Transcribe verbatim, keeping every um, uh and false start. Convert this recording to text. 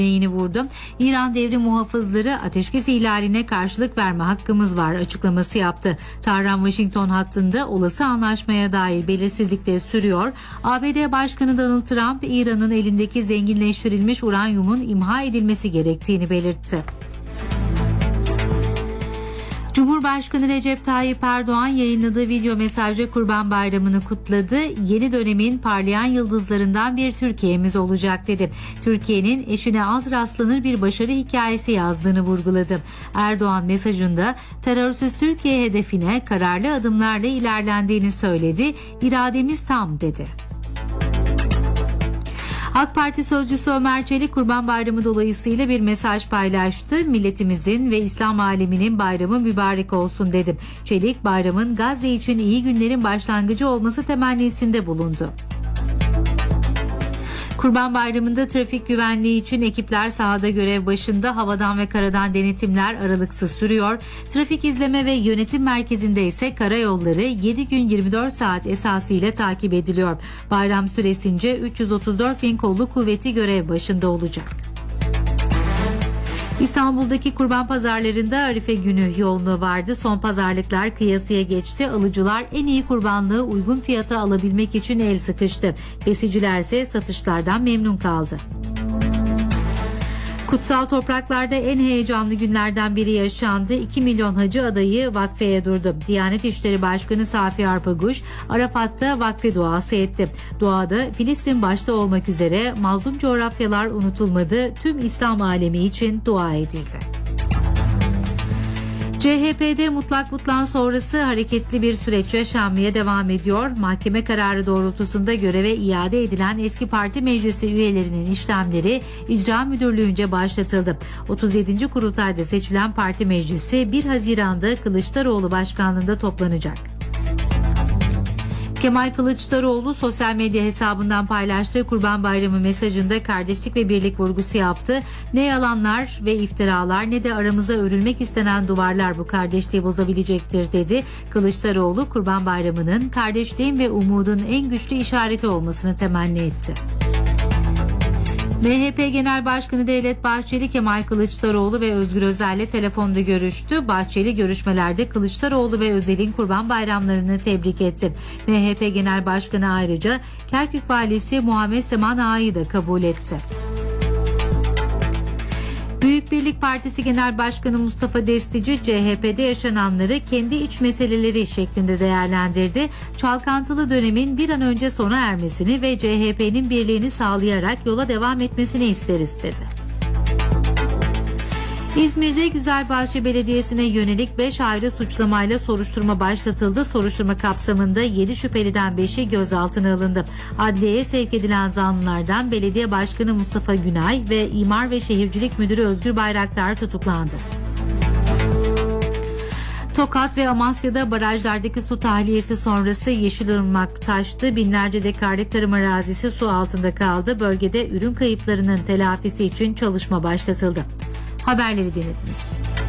Yeni vurdu. İran devrim muhafızları ateşkes ihlaline karşılık verme hakkımız var açıklaması yaptı. Tahran-Washington hattında olası anlaşmaya dair belirsizlik de sürüyor. A B D Başkanı Donald Trump, İran'ın elindeki zenginleştirilmiş uranyumun imha edilmesi gerektiğini belirtti. Cumhurbaşkanı Recep Tayyip Erdoğan yayınladığı video mesajla Kurban Bayramı'nı kutladı. Yeni dönemin parlayan yıldızlarından bir Türkiye'miz olacak dedi. Türkiye'nin eşine az rastlanır bir başarı hikayesi yazdığını vurguladı. Erdoğan mesajında terörsüz Türkiye hedefine kararlı adımlarla ilerlendiğini söyledi. İrademiz tam dedi. AK Parti sözcüsü Ömer Çelik Kurban Bayramı dolayısıyla bir mesaj paylaştı. Milletimizin ve İslam aleminin bayramı mübarek olsun dedi. Çelik bayramın Gazze için iyi günlerin başlangıcı olması temennisinde bulundu. Kurban Bayramı'nda trafik güvenliği için ekipler sahada görev başında, havadan ve karadan denetimler aralıksız sürüyor. Trafik izleme ve yönetim merkezinde ise karayolları yedi gün yirmi dört saat esasıyla takip ediliyor. Bayram süresince üç yüz otuz dört bin kolluk kuvveti görev başında olacak. İstanbul'daki kurban pazarlarında Arife günü yoğunluğu vardı. Son pazarlıklar kıyasıya geçti. Alıcılar en iyi kurbanlığı uygun fiyata alabilmek için el sıkıştı. Besiciler ise satışlardan memnun kaldı. Kutsal topraklarda en heyecanlı günlerden biri yaşandı. iki milyon hacı adayı vakfeye durdu. Diyanet İşleri Başkanı Safi Arpaguş, Arafat'ta vakfe duası etti. Duada Filistin başta olmak üzere mazlum coğrafyalar unutulmadı. Tüm İslam alemi için dua edildi. C H P'de mutlak butlan sonrası hareketli bir süreç yaşanmaya devam ediyor. Mahkeme kararı doğrultusunda göreve iade edilen eski parti meclisi üyelerinin işlemleri İcra Müdürlüğü'nce başlatıldı. otuz yedinci kurultayda seçilen parti meclisi bir Haziran'da Kılıçdaroğlu başkanlığında toplanacak. Kemal Kılıçdaroğlu sosyal medya hesabından paylaştığı Kurban Bayramı mesajında kardeşlik ve birlik vurgusu yaptı. Ne yalanlar ve iftiralar ne de aramıza örülmek istenen duvarlar bu kardeşliği bozabilecektir dedi. Kılıçdaroğlu Kurban Bayramı'nın kardeşliğin ve umudun en güçlü işareti olmasını temenni etti. M H P Genel Başkanı Devlet Bahçeli, Kemal Kılıçdaroğlu ve Özgür Özel'le telefonda görüştü. Bahçeli görüşmelerde Kılıçdaroğlu ve Özel'in Kurban Bayramlarını tebrik etti. M H P Genel Başkanı ayrıca Kerkük Valisi Muhammed Seman Ağa'yı da kabul etti. Büyük Birlik Partisi Genel Başkanı Mustafa Destici, C H P'de yaşananları kendi iç meseleleri şeklinde değerlendirdi. Çalkantılı dönemin bir an önce sona ermesini ve C H P'nin birliğini sağlayarak yola devam etmesini isteriz dedi. İzmir'de Güzelbahçe Belediyesi'ne yönelik beş ayrı suçlamayla soruşturma başlatıldı. Soruşturma kapsamında yedi şüpheliden beşi gözaltına alındı. Adliyeye sevk edilen zanlılardan Belediye Başkanı Mustafa Günay ve İmar ve Şehircilik Müdürü Özgür Bayraktar tutuklandı. Tokat ve Amasya'da barajlardaki su tahliyesi sonrası Yeşilırmak taştı. Binlerce dekarlık tarım arazisi su altında kaldı. Bölgede ürün kayıplarının telafisi için çalışma başlatıldı. Haberleri dinlediniz.